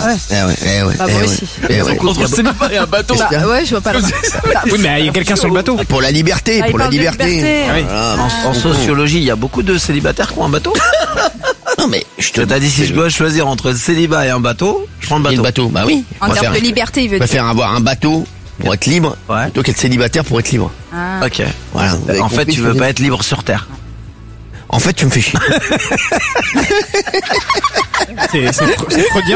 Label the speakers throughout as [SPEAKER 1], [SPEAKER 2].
[SPEAKER 1] Bah, moi aussi.
[SPEAKER 2] Entre célibat et un bateau.
[SPEAKER 1] Bah, ouais, je vois pas.
[SPEAKER 3] Oui, mais il y a quelqu'un sur le bateau.
[SPEAKER 4] Pour la liberté,
[SPEAKER 1] Ah, il
[SPEAKER 4] pour la
[SPEAKER 1] parle de
[SPEAKER 4] liberté.
[SPEAKER 1] liberté.
[SPEAKER 4] Voilà.
[SPEAKER 2] En sociologie, il y a beaucoup de célibataires qui ont un bateau.
[SPEAKER 4] Non mais je te
[SPEAKER 2] T'as dit si je dois choisir entre le célibat et un bateau, je prends le
[SPEAKER 4] Et
[SPEAKER 2] bateau.
[SPEAKER 4] le bateau, bah oui.
[SPEAKER 1] En termes de liberté, il veut
[SPEAKER 4] Je
[SPEAKER 1] dire.
[SPEAKER 4] préfère avoir un bateau pour être libre
[SPEAKER 2] Ouais.
[SPEAKER 4] plutôt qu'être célibataire pour être libre.
[SPEAKER 1] Ah.
[SPEAKER 2] Ok.
[SPEAKER 4] Voilà. vous avez
[SPEAKER 2] En fait,
[SPEAKER 4] compris
[SPEAKER 2] tu
[SPEAKER 4] ce
[SPEAKER 2] veux
[SPEAKER 4] que je
[SPEAKER 2] pas
[SPEAKER 4] dis
[SPEAKER 2] être libre sur Terre.
[SPEAKER 4] En fait, tu me fais chier.
[SPEAKER 3] C'est freudien.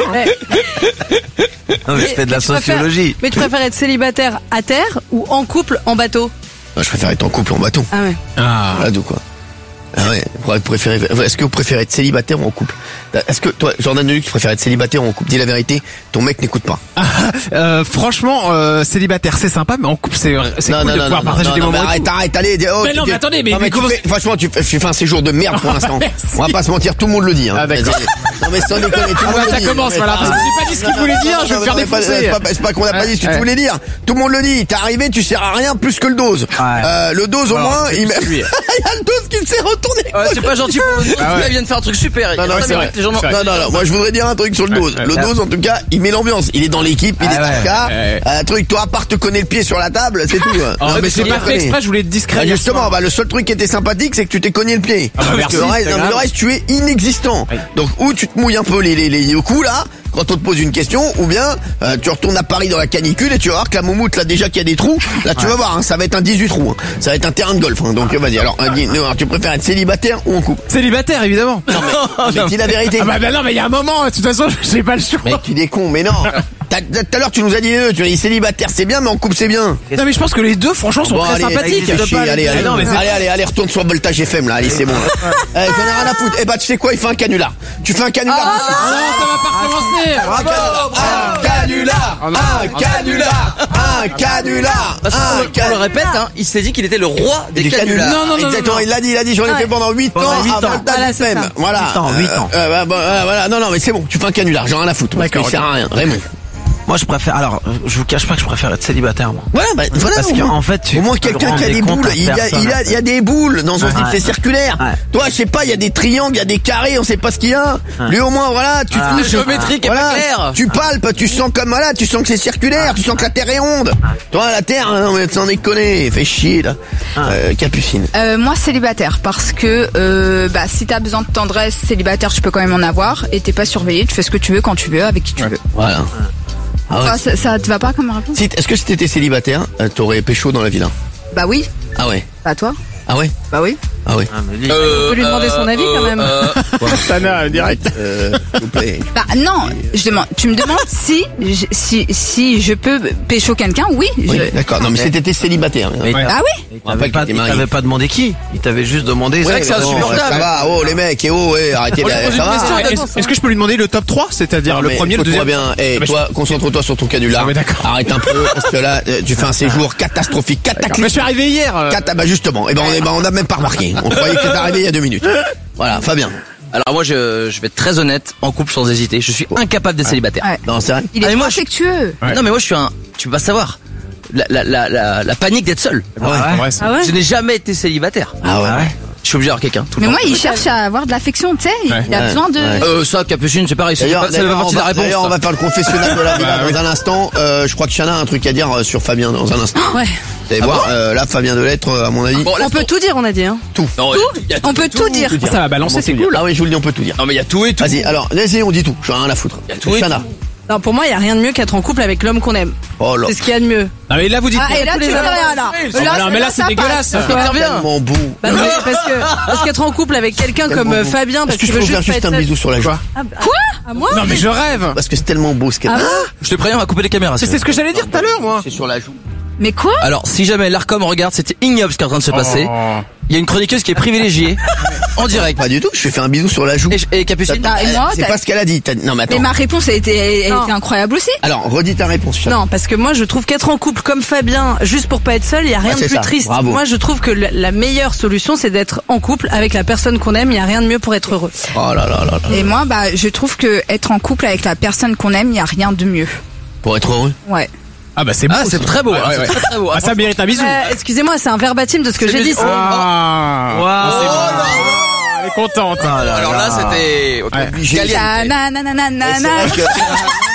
[SPEAKER 2] Non, mais je fais de la
[SPEAKER 5] Tu préfères-
[SPEAKER 2] sociologie.
[SPEAKER 5] Mais tu préfères être célibataire à terre ou en couple en bateau?
[SPEAKER 4] Moi, je préfère être en couple en bateau.
[SPEAKER 5] Ah ouais.
[SPEAKER 4] Voilà d'où quoi. Ah ouais. Est-ce que vous préférez être célibataire ou en couple? Est-ce que toi, Jordan Deluxe, tu préfères être célibataire ou en couple? Dis la vérité. Ton mec n'écoute pas.
[SPEAKER 3] Franchement, célibataire c'est sympa, mais en couple c'est cool de pouvoir partager des moments.
[SPEAKER 4] Mais
[SPEAKER 3] et tout.
[SPEAKER 4] arrête, allez.
[SPEAKER 3] Mais non, mais attendez, mais comment-
[SPEAKER 4] franchement, tu fais un séjour de merde pour l'instant. On va pas se mentir, tout le monde le dit. Hein.
[SPEAKER 3] Ah, d'accord.
[SPEAKER 4] Non mais sans déconner, tout le monde le
[SPEAKER 3] ça
[SPEAKER 4] dit.
[SPEAKER 3] commence,
[SPEAKER 4] Mais
[SPEAKER 3] voilà,
[SPEAKER 4] pas-
[SPEAKER 3] parce que j'ai pas dit ce qu'il voulait dire, je vais me faire défoncer.
[SPEAKER 4] C'est pas qu'on a pas dit ce que tu voulais dire. Tout le monde le dit. T'es arrivé, tu sers à rien plus que le dose. Le dose au moins, il y a le dose qui s'est retourné.
[SPEAKER 2] C'est pas gentil pour nous.
[SPEAKER 3] Ah ouais.
[SPEAKER 2] Il vient de faire un truc super.
[SPEAKER 4] Non, c'est vrai.
[SPEAKER 2] Les gens n'ont-
[SPEAKER 4] Non, moi je voudrais dire un truc sur le dose. Le dose, en tout cas, il met l'ambiance. Il est dans l'équipe, il est dans le cas. Un truc, toi, à part te connaître le pied sur la table, c'est tout.
[SPEAKER 3] Non, mais c'est
[SPEAKER 4] sans
[SPEAKER 3] pas fait
[SPEAKER 4] déconner.
[SPEAKER 3] exprès, je voulais être discret.
[SPEAKER 4] Bah, justement, le seul truc qui était sympathique, c'est que tu t'es cogné le pied.
[SPEAKER 3] Ah bah,
[SPEAKER 4] Parce
[SPEAKER 3] merci,
[SPEAKER 4] que le reste,
[SPEAKER 3] c'est
[SPEAKER 4] non, mais le
[SPEAKER 3] grave.
[SPEAKER 4] reste, tu es inexistant.
[SPEAKER 3] Oui.
[SPEAKER 4] Donc, ou tu te mouilles un peu les coups, là, quand on te pose une question, ou bien, tu retournes à Paris dans la canicule et tu vas voir que la moumoute, là, déjà qu'il y a des trous, là, tu vas voir, hein, ça va être un 18 trous, hein. Ça va être un terrain de golf, hein. Donc, vas-y. Alors, tu préfères être célibataire ou en couple?
[SPEAKER 3] Célibataire évidemment.
[SPEAKER 4] Mais dis la vérité.
[SPEAKER 3] Ah bah non, mais il y a un moment, de toute façon, j'ai pas le choix.
[SPEAKER 4] Mec, tu es con, mais non. Tout à l'heure, tu nous as dit tu as dit célibataire, c'est bien, mais en couple, c'est bien.
[SPEAKER 3] Non mais je pense que les deux franchement sont
[SPEAKER 4] Bon,
[SPEAKER 3] très
[SPEAKER 4] allez,
[SPEAKER 3] sympathiques.
[SPEAKER 4] allez,
[SPEAKER 3] Non, mais c'est-
[SPEAKER 4] allez, retourne sur Voltage FM, là, allez, c'est bon. J'en ai rien à foutre. Eh bah, tu sais quoi, il fait un canular. Tu fais un canular.
[SPEAKER 3] Ah non, ça va pas recommencer.
[SPEAKER 4] Un canular. Un canular.
[SPEAKER 2] On le répète, hein, il s'est dit qu'il était le roi des canulars.
[SPEAKER 3] Non, non, non,
[SPEAKER 4] Exactement,
[SPEAKER 3] non.
[SPEAKER 4] il l'a dit, j'en ai fait pendant 8 ans
[SPEAKER 2] Pendant 8
[SPEAKER 4] à
[SPEAKER 2] ans.
[SPEAKER 4] Voltage
[SPEAKER 5] Voilà, c'est
[SPEAKER 4] FM.
[SPEAKER 5] ça.
[SPEAKER 4] Voilà.
[SPEAKER 2] 8 ans.
[SPEAKER 4] Voilà, non, mais c'est bon, tu fais un canular, j'en ai rien à foutre.
[SPEAKER 3] D'accord,
[SPEAKER 4] Il sert à rien, Raymond.
[SPEAKER 2] Moi, je préfère. Alors, je vous cache pas que je préfère être célibataire, moi.
[SPEAKER 4] Voilà,
[SPEAKER 2] Parce
[SPEAKER 4] au moins.
[SPEAKER 2] qu'en fait, tu
[SPEAKER 4] Au moins
[SPEAKER 2] peux
[SPEAKER 4] quelqu'un
[SPEAKER 2] rendre
[SPEAKER 4] qui a des
[SPEAKER 2] compte
[SPEAKER 4] boules,
[SPEAKER 2] à
[SPEAKER 4] il y a des boules dans son slip, c'est circulaire.
[SPEAKER 2] Ouais.
[SPEAKER 4] Toi, je sais pas, il y a des triangles, il y a des carrés, on sait pas ce qu'il y a. Lui au moins, voilà, tu touches.
[SPEAKER 2] La géométrie qui est pas claire.
[SPEAKER 4] Tu palpes, tu sens comme voilà, tu sens que c'est circulaire, tu sens que la terre est ronde. Toi, la terre, non mais sans déconner, fais chier là. Capucine.
[SPEAKER 1] Moi célibataire parce que si t'as besoin de tendresse célibataire tu peux quand même en avoir et t'es pas surveillé, tu fais ce que tu veux quand tu veux avec qui tu veux.
[SPEAKER 4] Voilà. Ah ouais.
[SPEAKER 1] Enfin, ça te va pas comme réponse?
[SPEAKER 4] Est-ce que si t'étais célibataire, t'aurais pécho dans la villa?
[SPEAKER 1] Bah oui.
[SPEAKER 4] Ah ouais.
[SPEAKER 1] Bah toi?
[SPEAKER 4] Ah ouais.
[SPEAKER 1] Bah oui.
[SPEAKER 4] Ah ouais.
[SPEAKER 5] On peut lui demander son avis quand même.
[SPEAKER 3] Sana direct.
[SPEAKER 4] S'il vous plaît.
[SPEAKER 1] Bah non, tu me demandes si je peux pécho quelqu'un, oui.
[SPEAKER 4] Oui, d'accord. Non mais si t'étais célibataire.
[SPEAKER 2] Mais
[SPEAKER 1] Ah oui.
[SPEAKER 2] il t'avait pas demandé qui. Il t'avait juste demandé. C'est vrai que c'est
[SPEAKER 4] bon,
[SPEAKER 2] insupportable.
[SPEAKER 4] Ça va, oh les mecs, arrêtez là, ça va.
[SPEAKER 3] Est-ce que je peux lui demander le top 3, c'est-à-dire
[SPEAKER 4] Non,
[SPEAKER 3] le
[SPEAKER 4] mais
[SPEAKER 3] premier, le
[SPEAKER 4] écoute-moi
[SPEAKER 3] deuxième?
[SPEAKER 4] bien, toi, concentre-toi sur ton canular.
[SPEAKER 3] Ah, mais d'accord.
[SPEAKER 4] Arrête un peu, parce que là, tu fais un séjour catastrophique,
[SPEAKER 3] Mais je
[SPEAKER 4] cataclysmique.
[SPEAKER 3] suis arrivé hier.
[SPEAKER 4] Bah justement, on a même pas remarqué. On croyait que t'es arrivé il y a 2 minutes. Voilà, Fabien.
[SPEAKER 2] Alors moi, je vais être très honnête, en couple sans hésiter. Je suis incapable d'être célibataire.
[SPEAKER 1] Ouais.
[SPEAKER 4] Non, c'est vrai.
[SPEAKER 1] Il est
[SPEAKER 2] Ah, mais
[SPEAKER 1] trop
[SPEAKER 2] moi,
[SPEAKER 1] affectueux.
[SPEAKER 3] Ouais.
[SPEAKER 2] Non mais moi, je suis tu peux pas savoir. La panique d'être seul.
[SPEAKER 3] Ouais.
[SPEAKER 5] Ah ouais?
[SPEAKER 2] Je n'ai jamais été célibataire.
[SPEAKER 4] Ah ouais.
[SPEAKER 2] Je suis obligé d'avoir quelqu'un. tout le
[SPEAKER 1] Mais
[SPEAKER 2] temps.
[SPEAKER 1] moi, il cherche à avoir de l'affection, tu sais. Il a
[SPEAKER 4] Ouais.
[SPEAKER 1] besoin de.
[SPEAKER 4] Ouais.
[SPEAKER 2] Ça, Capucine, c'est pareil. Ça fait
[SPEAKER 4] D'ailleurs,
[SPEAKER 2] partie de la réponse.
[SPEAKER 4] D'ailleurs, on
[SPEAKER 2] ça.
[SPEAKER 4] va faire le confessionnal de la villa dans un instant. Je crois que Chana a un truc à dire sur Fabien dans un instant.
[SPEAKER 5] Ouais.
[SPEAKER 4] Vous allez voir, là, Fabien Delettre, à mon avis,
[SPEAKER 2] Bon, là,
[SPEAKER 5] On peut tout dire, on a dit. Hein.
[SPEAKER 4] tout.
[SPEAKER 2] Non, il y a
[SPEAKER 1] On peut tout dire.
[SPEAKER 3] Ça va balancer, c'est cool.
[SPEAKER 4] Ah oui, je vous le dis, on peut tout dire.
[SPEAKER 2] Non mais il y a tout et tout.
[SPEAKER 4] Vas-y, alors, vas-y, on dit tout. J'en ai rien à foutre.
[SPEAKER 2] tout et
[SPEAKER 4] Chana.
[SPEAKER 5] Non, pour moi, il y a rien de mieux qu'être en couple avec l'homme qu'on aime.
[SPEAKER 4] Oh là.
[SPEAKER 5] C'est ce qu'il y a de mieux.
[SPEAKER 3] Non mais là vous dites.
[SPEAKER 1] Ah, et là,
[SPEAKER 5] tous
[SPEAKER 1] tu
[SPEAKER 5] les
[SPEAKER 1] veux
[SPEAKER 5] avantages.
[SPEAKER 1] rien, là.
[SPEAKER 3] Oh, non, mais là c'est
[SPEAKER 1] ça
[SPEAKER 3] dégueulasse.
[SPEAKER 1] passe.
[SPEAKER 2] Très bien.
[SPEAKER 4] Tellement beau.
[SPEAKER 5] Bah non, mais parce qu'être en couple avec quelqu'un comme
[SPEAKER 4] Tellement beau.
[SPEAKER 5] Fabien, parce
[SPEAKER 4] Est-ce que
[SPEAKER 5] qu'il
[SPEAKER 4] je
[SPEAKER 5] veut
[SPEAKER 4] peux faire
[SPEAKER 5] juste pas
[SPEAKER 4] juste
[SPEAKER 5] être
[SPEAKER 4] un
[SPEAKER 5] seul.
[SPEAKER 4] bisou sur la joue?
[SPEAKER 5] Quoi? À moi?
[SPEAKER 3] Non mais je rêve.
[SPEAKER 4] Parce que c'est tellement beau ce qu'elle a.
[SPEAKER 2] Je te préviens, on va couper les caméras.
[SPEAKER 3] C'est ce que j'allais dire tout à l'heure moi.
[SPEAKER 4] C'est sur la joue.
[SPEAKER 1] Mais quoi?
[SPEAKER 2] Alors, si jamais l'Arcom regarde, c'était ignoble ce qui est en train de se passer. Il y a une chroniqueuse qui est privilégiée en direct.
[SPEAKER 4] Pas du tout, je lui fais un bisou sur la joue.
[SPEAKER 2] Et Capucine.
[SPEAKER 1] Ah, et moi,
[SPEAKER 4] C'est
[SPEAKER 1] t'as-
[SPEAKER 4] pas ce qu'elle a dit. Non, mais
[SPEAKER 1] Mais
[SPEAKER 4] attends.
[SPEAKER 1] ma réponse a été
[SPEAKER 5] Non.
[SPEAKER 1] incroyable aussi.
[SPEAKER 4] Alors, redis ta réponse, Chana.
[SPEAKER 5] Non, parce que moi je trouve qu'être en couple comme Fabien, juste pour pas être seul, il y a rien de
[SPEAKER 4] c'est
[SPEAKER 5] plus
[SPEAKER 4] ça.
[SPEAKER 5] triste.
[SPEAKER 4] Bravo.
[SPEAKER 5] Moi je trouve que la meilleure solution c'est d'être en couple avec la personne qu'on aime, il y a rien de mieux pour être heureux.
[SPEAKER 4] Oh là là là là.
[SPEAKER 1] Et moi, je trouve que être en couple avec la personne qu'on aime, il y a rien de mieux.
[SPEAKER 4] Pour être heureux.
[SPEAKER 1] Ouais.
[SPEAKER 3] Ah bah c'est beau.
[SPEAKER 2] Ah, c'est très beau.
[SPEAKER 3] Ouais,
[SPEAKER 2] hein,
[SPEAKER 3] ouais,
[SPEAKER 2] c'est
[SPEAKER 3] ouais.
[SPEAKER 2] très très beau.
[SPEAKER 3] Ah ça mérite un bisou.
[SPEAKER 5] Excusez-moi, c'est un verbatim de ce que j'ai dit.
[SPEAKER 3] Ah.
[SPEAKER 2] Wow.
[SPEAKER 3] C'est bon. Elle est contente.
[SPEAKER 2] Alors là, c'était.
[SPEAKER 3] Ouais.
[SPEAKER 4] Obligé.
[SPEAKER 1] Na, na, na, na, na, na,
[SPEAKER 4] Et c'est
[SPEAKER 1] na.
[SPEAKER 4] vrai que-